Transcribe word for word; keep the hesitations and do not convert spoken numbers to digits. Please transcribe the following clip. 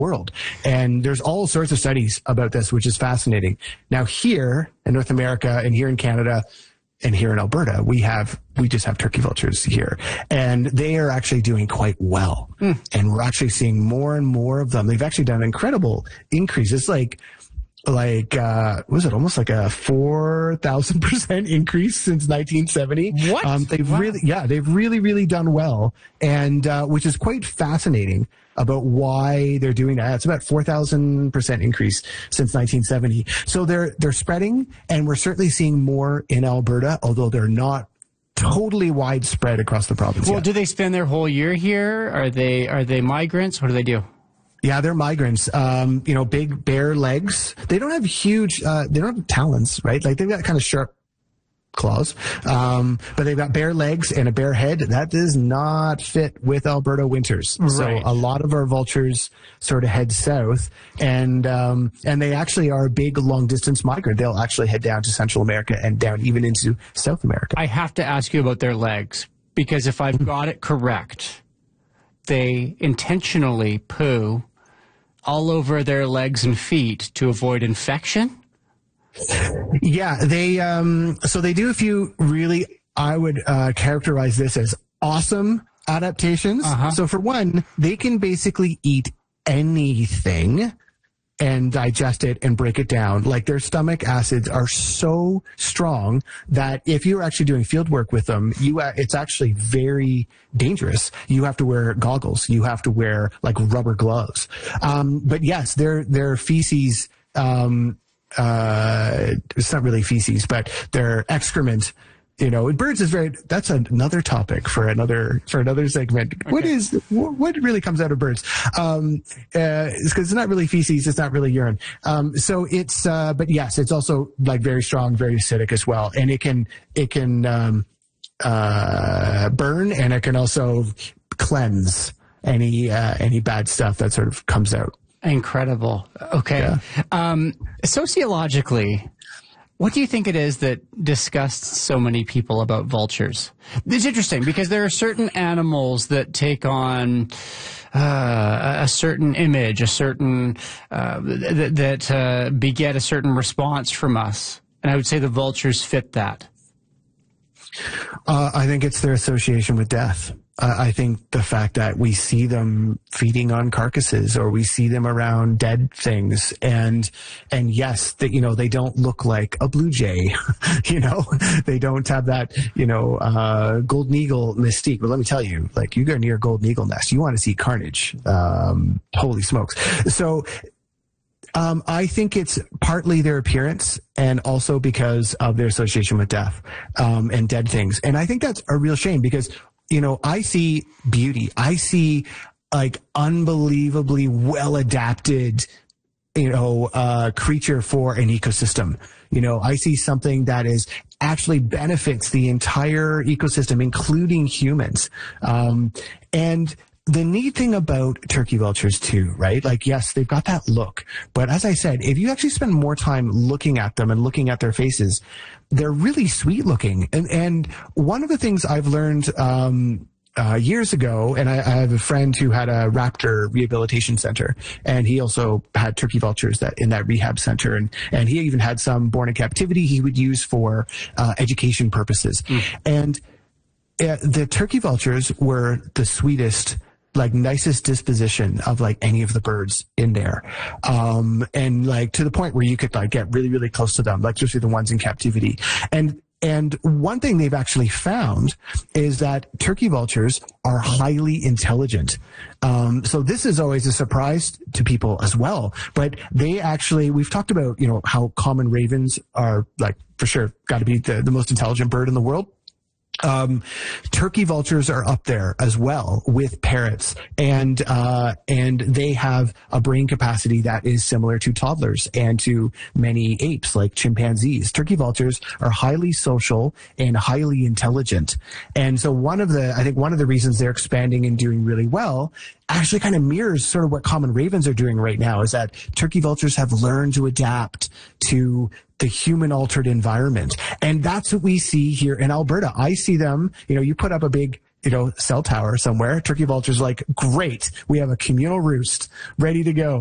world. And there's all sorts of studies about this, which is fascinating. Now here in North America and here in Canada and here in Alberta, we have, we just have turkey vultures here, and they are actually doing quite well. Mm. And we're actually seeing more and more of them. They've actually done an incredible increase. It's like, like, uh, was it almost like a four thousand percent increase since nineteen seventy? What? Um, they've wow. really, yeah, they've really, really done well. And, uh, which is quite fascinating about why they're doing that. It's about four thousand percent increase since nineteen seventy. So they're, they're spreading, and we're certainly seeing more in Alberta, although they're not totally widespread across the province. Well, yet. Do they spend their whole year here? Are they, are they migrants? What do they do? Yeah, they're migrants. Um, you know, big bare legs. They don't have huge, uh, they don't have talons, right? Like they've got kind of sharp claws. Um, but they've got bare legs and a bare head. That does not fit with Alberta winters. Right. So a lot of our vultures sort of head south, and, um, and they actually are a big long distance migrant. They'll actually head down to Central America and down even into South America. I have to ask you about their legs, because if I've got it correct, they intentionally poo all over their legs and feet to avoid infection? Yeah, they, um, so they do a few really, I would, uh, characterize this as awesome adaptations. Uh-huh. So for one, they can basically eat anything and digest it and break it down. Like their stomach acids are so strong that if you're actually doing field work with them, you uh, it's actually very dangerous. You have to wear goggles. You have to wear like rubber gloves. Um, but yes, their their feces. Um, uh, it's not really feces, but their excrement. You know, birds is very, that's another topic for another, for another segment. Okay. What is, what really comes out of birds? Um, uh, it's cause it's not really feces. It's not really urine. Um, so it's, uh, but yes, it's also like very strong, very acidic as well. And it can, it can, um, uh, burn, and it can also cleanse any, uh, any bad stuff that sort of comes out. Incredible. Okay. Yeah. Um, sociologically, what do you think it is that disgusts so many people about vultures? It's interesting because there are certain animals that take on uh, a certain image, a certain uh, th- that uh, beget a certain response from us, and I would say the vultures fit that. Uh, I think it's their association with death. Uh, I think the fact that we see them feeding on carcasses, or we see them around dead things, and and yes, that you know they don't look like a blue jay, you know, they don't have that you know uh, golden eagle mystique. But let me tell you, like you go near a golden eagle nest, you want to see carnage. Um, holy smokes! So. Um, I think it's partly their appearance, and also because of their association with death um, and dead things. And I think that's a real shame because, you know, I see beauty. I see like unbelievably well adapted, you know, uh, creature for an ecosystem. You know, I see something that is actually benefits the entire ecosystem, including humans. Um, and the neat thing about turkey vultures too, right? Like, yes, they've got that look, but as I said, if you actually spend more time looking at them and looking at their faces, they're really sweet looking. And, and one of the things I've learned, um, uh, years ago, and I, I have a friend who had a raptor rehabilitation center, and he also had turkey vultures that in that rehab center, and, and he even had some born in captivity he would use for, uh, education purposes. Mm. And, uh, the turkey vultures were the sweetest, like nicest disposition of like any of the birds in there. Um, and like to the point where you could like get really, really close to them, like especially the ones in captivity. And, and one thing they've actually found is that turkey vultures are highly intelligent. Um, so this is always a surprise to people as well, but they actually, we've talked about, you know, how common ravens are like for sure got to be the, the most intelligent bird in the world. Um, turkey vultures are up there as well with parrots, and, uh, and they have a brain capacity that is similar to toddlers and to many apes like chimpanzees. Turkey vultures are highly social and highly intelligent. And so one of the, I think one of the reasons they're expanding and doing really well actually kind of mirrors sort of what common ravens are doing right now, is that turkey vultures have learned to adapt to the human altered environment. And that's what we see here in Alberta. I see them, you know, you put up a big you know, cell tower somewhere. Turkey vulture's like, great, we have a communal roost ready to go.